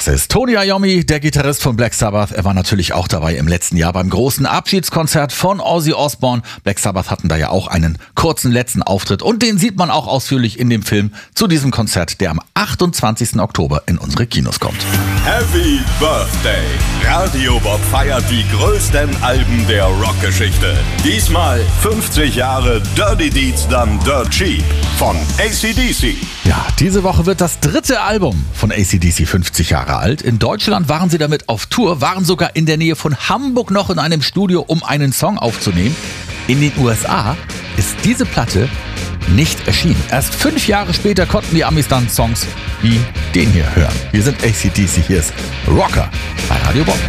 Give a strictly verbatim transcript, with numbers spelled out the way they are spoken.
Das ist Tony Iommi, der Gitarrist von Black Sabbath. Er war natürlich auch dabei im letzten Jahr beim großen Abschiedskonzert von Ozzy Osbourne. Black Sabbath hatten da ja auch einen kurzen letzten Auftritt und den sieht man auch ausführlich in dem Film zu diesem Konzert, der am achtundzwanzigsten Oktober in unsere Kinos kommt. Happy Birthday! Radio Bob feiert die größten Alben der Rockgeschichte. Diesmal fünfzig Jahre Dirty Deeds Done Dirt Cheap von A C D C. Ja, diese Woche wird das dritte Album von A C D C fünfzig Jahre alt. In Deutschland waren sie damit auf Tour, waren sogar in der Nähe von Hamburg noch in einem Studio, um einen Song aufzunehmen. In den U S A ist diese Platte nicht erschienen. Erst fünf Jahre später konnten die Amis dann Songs wie den hier hören. Wir sind A C D C, hier ist Rocker bei Radio Bob.